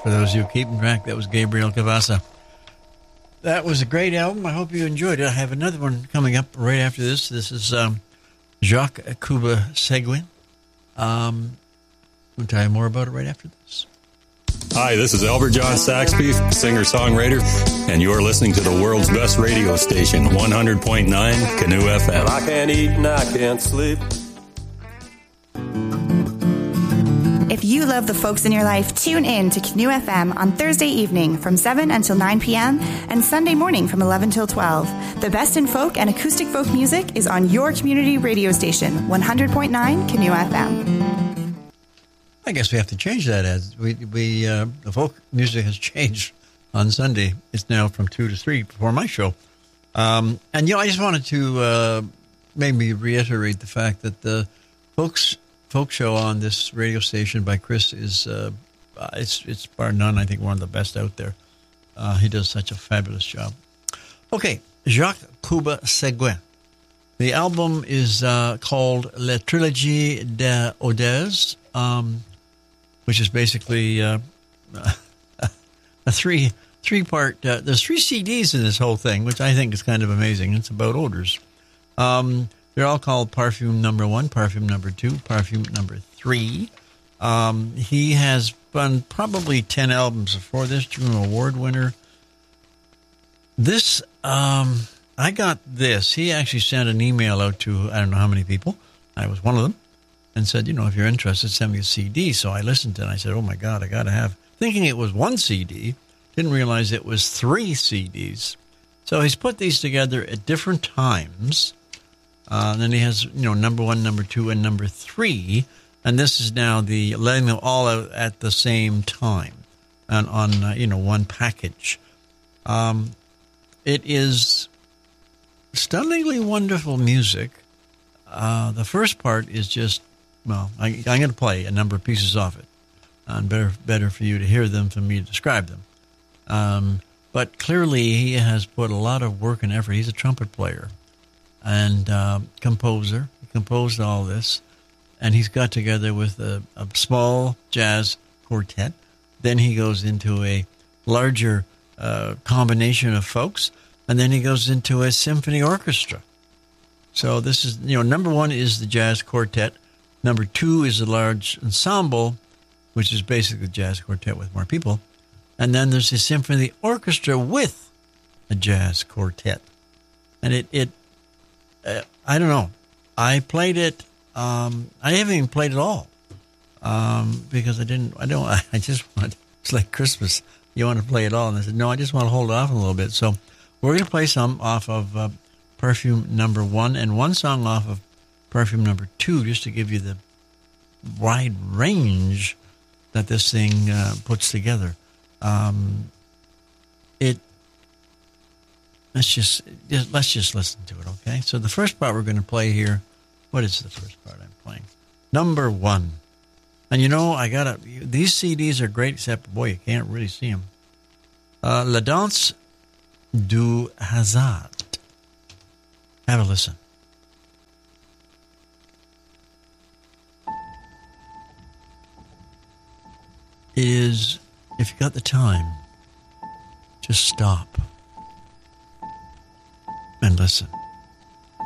For those of you keeping track, that was Gabriel Cavassa. That was a great album. I hope you enjoyed it. I have another one coming up right after this. This is Jacques Cuba Seguin. I'll tell you more about it right after this. Hi, this is Albert John Saxby, singer-songwriter, and you're listening to the world's best radio station, 100.9 Canoe FM. I can't eat and I can't sleep. If you love the folks in your life, tune in to Canoe FM on Thursday evening from 7 until 9 p.m. and Sunday morning from 11 till 12. The best in folk and acoustic folk music is on your community radio station, 100.9 Canoe FM. I guess we have to change that as the folk music has changed on Sunday. It's now from 2 to 3 before my show. And, I just wanted to maybe reiterate the fact that the folk show on this radio station by Chris is, it's bar none, I think one of the best out there. He does such a fabulous job. Okay, Jacques Cuba Seguin. The album is called La Trilogie des Odeurs, which is basically a three-part. There's 3 CDs in this whole thing, which I think is kind of amazing. It's about odors. They're all called Perfume Number 1, Perfume Number 2, Perfume Number 3. He has done probably 10 albums before this, Juno Award winner. This, I got this. He actually sent an email out to I don't know how many people. I was one of them. And said, if you're interested, send me a CD. So I listened to it and I said, oh my God, I got to have, thinking it was 1 CD, didn't realize it was 3 CDs. So he's put these together at different times. Then he has, number 1, number 2, and number 3. And this is now letting them all out at the same time and on, one package. It is stunningly wonderful music. The first part is just, I'm going to play a number of pieces off it. And better for you to hear them than me to describe them. But clearly he has put a lot of work and effort. He's a trumpet player and composer. He composed all this. And he's got together with a small jazz quartet. Then he goes into a larger combination of folks. And then he goes into a symphony orchestra. So this is, number 1 is the jazz quartet. Number 2 is a large ensemble, which is basically a jazz quartet with more people. And then there's a symphony orchestra with a jazz quartet. And it I don't know. I played it. I haven't even played it all because I just want, it's like Christmas. You want to play it all. And I said, no, I just want to hold it off a little bit. So we're going to play some off of Perfume Number 1 and 1 song off of Perfume Number 2, just to give you the wide range that this thing puts together. Let's just listen to it, okay? So the first part we're going to play here. What is the first part I'm playing? Number 1. And these CDs are great, except boy, you can't really see them. La Danse du Hasard. Have a listen. If you got the time, just stop and listen.